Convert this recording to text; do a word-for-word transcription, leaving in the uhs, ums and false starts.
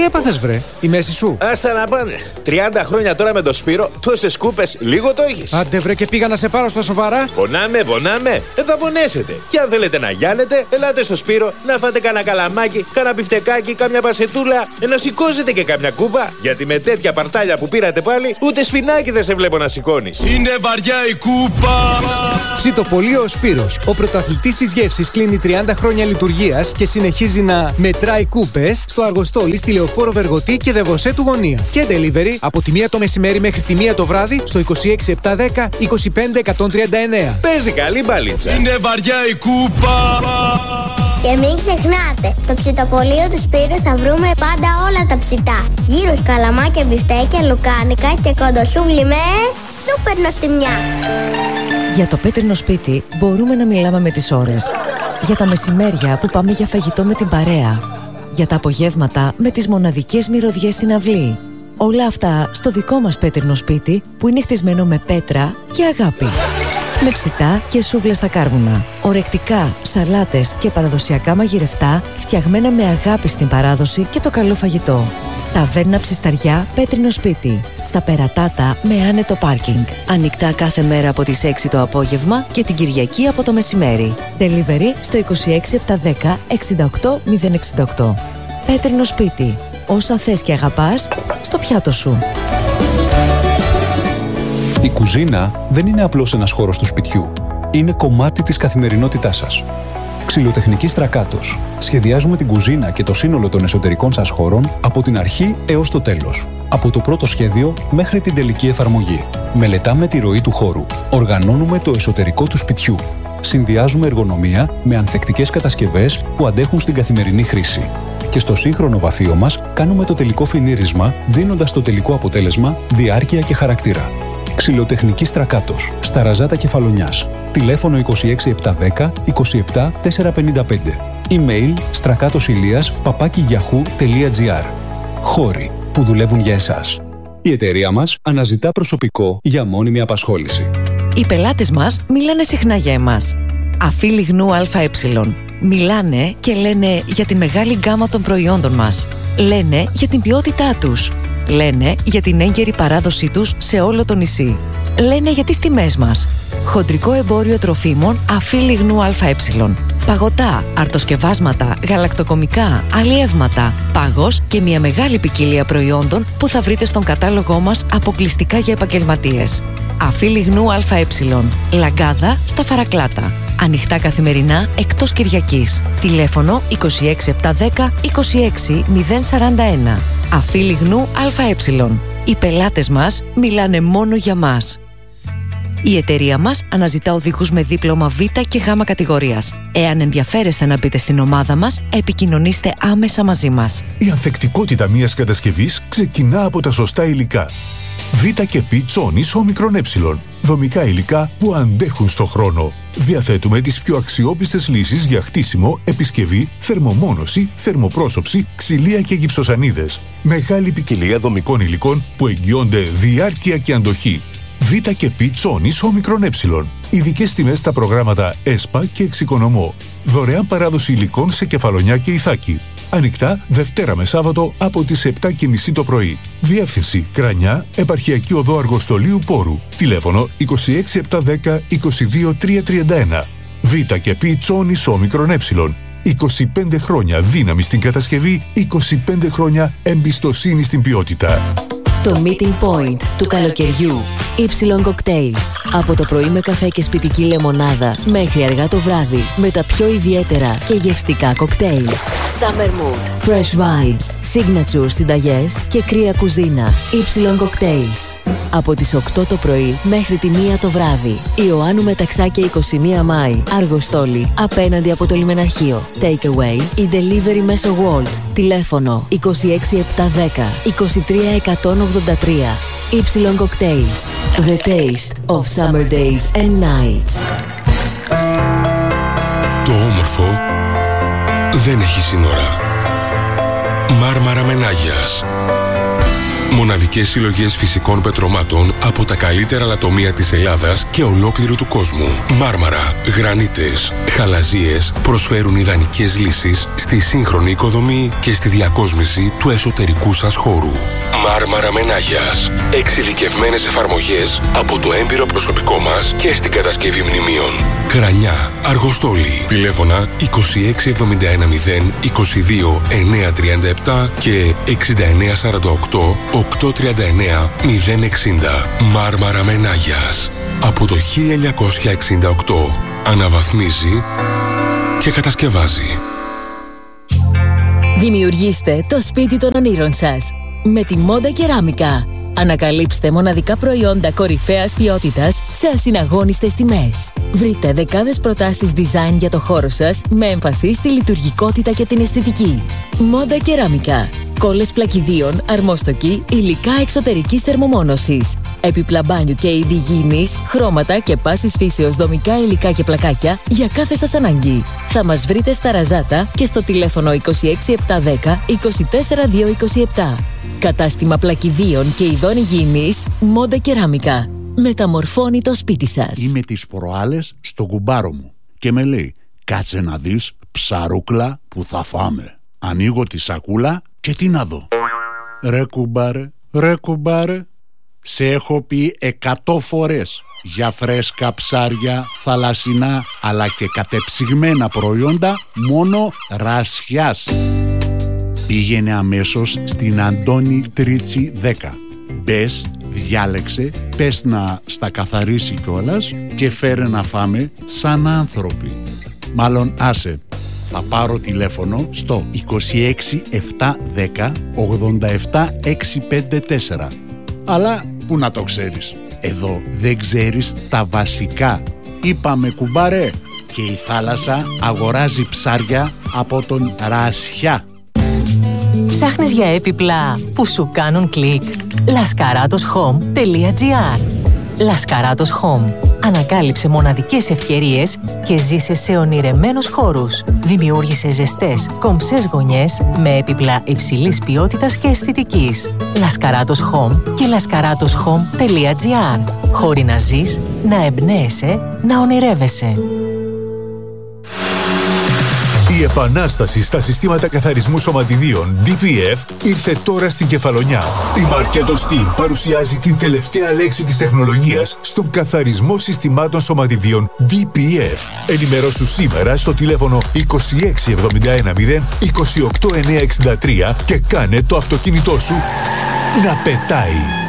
Τι έπαθες βρε, η μέση σου? Άστα να πάνε. τριάντα χρόνια τώρα με το Σπύρο, τόσες κούπες, λίγο το έχεις. Άντε βρε και πήγα να σε πάρω στα σοβαρά. Πονάμε, πονάμε. Ε, θα πονέσετε. Και αν θέλετε να γιάνετε, ελάτε στο Σπύρο να φάτε κανένα καλαμάκι, κανένα μπιφτεκάκι, κάμια πασετούλα, να σηκώσετε και κάμια κούπα. Γιατί με τέτοια παρτάλια που πήρατε πάλι, ούτε σφινάκι δεν σε βλέπω να σηκώνεις. Είναι βαριά η κούπα. Ψητοπολείο ο Σπύρος. Ο πρωταθλητής της γεύσης κλείνει τριάντα χρόνια λειτουργίας και συνεχίζει να μετράει κούπες στο Αργοστόλι, στη Λεωφόρο Βεργοτή και Δεβοσέ του Γωνία. Και delivery από τη μία το μεσημέρι μέχρι τη μία το βράδυ στο είκοσι έξι επτακόσια δέκα είκοσι πέντε εκατόν τριάντα εννέα. Παίζει καλή μπαλίτσα. Είναι βαριά η κούπα. Και μην ξεχνάτε, στο ψητοπολείο του Σπύρου θα βρούμε πάντα όλα τα ψητά. Γύρους, καλαμάκια, μπιφτέκια, λουκάνικα και κοντοσούβλι με σούπερ νοστιμιά. Για το πέτρινο σπίτι μπορούμε να μιλάμε με τις ώρες. Για τα μεσημέρια που πάμε για φαγητό με την παρέα. Για τα απογεύματα με τις μοναδικές μυρωδιές στην αυλή. Όλα αυτά στο δικό μας πέτρινο σπίτι που είναι χτισμένο με πέτρα και αγάπη. Με ψητά και σούβλες στα κάρβουνα. Ορεκτικά, σαλάτες και παραδοσιακά μαγειρευτά φτιαγμένα με αγάπη στην παράδοση και το καλό φαγητό. Ταβέρνα Ψισταριά, πέτρινο σπίτι. Στα Περατάτα με άνετο πάρκινγκ. Ανοιχτά κάθε μέρα από τις έξι το απόγευμα και την Κυριακή από το μεσημέρι. Delivery στο είκοσι έξι επτακόσια δέκα εξήντα οκτώ μηδέν εξήντα οκτώ. Πέτρινο σπίτι. Όσα θες και αγαπάς στο πιάτο σου. Η κουζίνα δεν είναι απλώς ένας χώρος του σπιτιού. Είναι κομμάτι της καθημερινότητάς σας. Ξυλοτεχνική Στρακάτος. Σχεδιάζουμε την κουζίνα και το σύνολο των εσωτερικών σας χώρων από την αρχή έως το τέλος. Από το πρώτο σχέδιο μέχρι την τελική εφαρμογή. Μελετάμε τη ροή του χώρου. Οργανώνουμε το εσωτερικό του σπιτιού. Συνδυάζουμε εργονομία με ανθεκτικές κατασκευές που αντέχουν στην καθημερινή χρήση. Και στο σύγχρονο βαφείο μας κάνουμε το τελικό φινίρισμα, δίνοντας το τελικό αποτέλεσμα διάρκεια και χαρακτήρα. Ξυλοτεχνική Στρακάτος, στα Ραζάτα Κεφαλονιάς. Τηλέφωνο είκοσι έξι επτακόσια δέκα είκοσι επτά τετρακόσια πενήντα πέντε. Email στρακάτοσηλίας παπάκι yahoo τελεία gr. Χώροι που δουλεύουν για εσάς. Η εταιρεία μας αναζητά προσωπικό για μόνιμη απασχόληση. Οι πελάτες μας μιλάνε συχνά για εμάς. Αφή λιγνού ΑΕ. Μιλάνε και λένε για τη μεγάλη γκάμα των προϊόντων μας. Λένε για την ποιότητά τους. Λένε για την έγκαιρη παράδοσή τους σε όλο το νησί. Λένε για τις τιμές μας. Χοντρικό εμπόριο τροφίμων Αφή λιγνού ΑΕ. Παγωτά, αρτοσκευάσματα, γαλακτοκομικά, αλλιεύματα, πάγος και μια μεγάλη ποικιλία προϊόντων που θα βρείτε στον κατάλογό μας αποκλειστικά για επαγγελματίες. Αφή λιγνού ΑΕ. Λαγκάδα στα Φαρακλάτα. Ανοιχτά καθημερινά εκτός Κυριακής. Τηλέφωνο είκοσι έξι επτακόσια δέκα είκοσι έξι μηδέν σαράντα ένα. Αφή λιγνού ΑΕ. Οι πελάτες μας μιλάνε μόνο για μας. Η εταιρεία μας αναζητά οδηγούς με δίπλωμα Β και Γ κατηγορίας. Εάν ενδιαφέρεστε να μπείτε στην ομάδα μας, επικοινωνήστε άμεσα μαζί μας. Η ανθεκτικότητα μιας κατασκευής ξεκινά από τα σωστά υλικά. Β και Π τσόνης όμικρον ε. Δομικά υλικά που αντέχουν στο χρόνο. Διαθέτουμε τις πιο αξιόπιστες λύσεις για χτίσιμο, επισκευή, θερμομόνωση, θερμοπρόσωψη, ξυλία και γυψοσανίδες. Μεγάλη ποικιλία δομικών υλικών που εγγυώνται διάρκεια και αντοχή. Β και Π τσόνης όμικρον ε. Ειδικές τιμές στα προγράμματα ΕΣΠΑ και Εξοικονομώ. Δωρεάν παράδοση υλικών σε Κεφαλονιά και Ιθάκη. Ανοιχτά Δευτέρα με Σάββατο από τις επτά και μισή το πρωί. Διεύθυνση Κρανιά, Επαρχιακή Οδό Αργοστολίου Πόρου. Τηλέφωνο είκοσι έξι επτακόσια δέκα είκοσι δύο τριακόσια τριάντα ένα. Β και Π τσόνης όμικρον ε. είκοσι πέντε χρόνια δύναμη στην κατασκευή, είκοσι πέντε χρόνια εμπιστοσύνη στην ποιότητα. Το meeting point του καλοκαιριού. Y Cocktails. Από το πρωί με καφέ και σπιτική λεμονάδα μέχρι αργά το βράδυ με τα πιο ιδιαίτερα και γευστικά cocktails. Summer Mood, Fresh Vibes, Signature συνταγές και κρύα κουζίνα. Y Cocktails. Από τις οκτώ το πρωί μέχρι τη μία το βράδυ. Ιωάννου Μεταξάκια είκοσι μία Μάη. Αργοστόλι, απέναντι από το λιμεναρχείο. Take away ή delivery μέσω Wolt. Τηλέφωνο είκοσι έξι επτακόσια δέκα είκοσι τρία εκατόν ογδόντα τρία. Y Cocktails. The taste of summer days and nights. Το όμορφο δεν έχει σύνορα. Μάρμαρα Μενάγιας. Μοναδικές συλλογές φυσικών πετρωμάτων από τα καλύτερα λατομεία της Ελλάδας και ολόκληρου του κόσμου. Μάρμαρα, γρανίτες, χαλαζίες προσφέρουν ιδανικές λύσεις στη σύγχρονη οικοδομή και στη διακόσμηση του εσωτερικού σας χώρου. Μάρμαρα Μενάγιας. Εξειδικευμένες εφαρμογές από το έμπειρο προσωπικό μας και στην κατασκευή μνημείων. Κρανιά, Αργοστόλη. Τηλέφωνα είκοσι έξι εβδομήντα ένα μηδέν είκοσι δύο εννιακόσια τριάντα επτά και εξήντα εννέα σαράντα οκτώ οκτακόσια τριάντα εννέα μηδέν εξήντα. Μάρμαρα Μενάγιας. Από το χίλια εννιακόσια εξήντα οκτώ αναβαθμίζει και κατασκευάζει. Δημιουργήστε το σπίτι των ονείρων σας με τη Μόντα Κεράμικα. Ανακαλύψτε μοναδικά προϊόντα κορυφαίας ποιότητας σε ασυναγώνιστες τιμές. Βρείτε δεκάδες προτάσεις design για το χώρο σας με έμφαση στη λειτουργικότητα και την αισθητική. Μόντα Κεράμικα. Κόλλες πλακιδίων, αρμόστοκοι, υλικά εξωτερικής θερμομόνωσης. Έπιπλα μπάνιου και είδη υγιεινής, χρώματα και πάσης φύσεως δομικά υλικά και πλακάκια για κάθε σας ανάγκη. Θα μας βρείτε στα Ραζάτα και στο τηλέφωνο είκοσι έξι επτακόσια δέκα είκοσι τέσσερα διακόσια είκοσι επτά. Κατάστημα πλακιδίων και ειδών υγιεινής Μόντα Κεράμικα. Μεταμορφώνει το σπίτι σας. Είμαι τις προάλλες στο κουμπάρο μου και με λέει: κάτσε να δεις ψαρούκλα που θα φάμε. Ανοίγω τη σακούλα και τι να δω. Ρε κουμπάρε, ρε κουμπάρε, σε έχω πει εκατό φορές για φρέσκα ψάρια, θαλασσινά αλλά και κατεψυγμένα προϊόντα μόνο Ρασιάς. Πήγαινε αμέσως στην Αντώνη Τρίτσι δέκα. Μπες, διάλεξε, πες να στα καθαρίσει κιόλας και φέρε να φάμε σαν άνθρωποι. Μάλλον άσε, θα πάρω τηλέφωνο στο είκοσι έξι επτακόσια δέκα ογδόντα επτά εξακόσια πενήντα τέσσερα. Αλλά που να το ξέρεις, εδώ δεν ξέρεις τα βασικά. Είπαμε κουμπάρε, και η θάλασσα αγοράζει ψάρια από τον Ρασιά. Ψάχνεις για έπιπλα που σου κάνουν κλικ? λασκαράτος χομ τελεία τζι άρ. Λασκαράτος Home. Ανακάλυψε μοναδικές ευκαιρίες και ζήσε σε ονειρεμένους χώρους. Δημιούργησε ζεστές, κομψές γωνιές με έπιπλα υψηλής ποιότητας και αισθητικής. Λασκαράτος Home και λασκαράτος χομ τελεία τζι άρ. Χώροι να ζεις, να εμπνέεσαι, να ονειρεύεσαι. Η επανάσταση στα συστήματα καθαρισμού σωματιδίων ντι πι εφ ήρθε τώρα στην Κεφαλονιά. Η Marketo Steam παρουσιάζει την τελευταία λέξη της τεχνολογίας στον καθαρισμό συστημάτων σωματιδίων ντι πι εφ. Ενημερώσου σήμερα στο τηλέφωνο είκοσι έξι εβδομήντα ένα μηδέν είκοσι οκτώ εννιακόσια εξήντα τρία και κάνε το αυτοκίνητό σου να πετάει.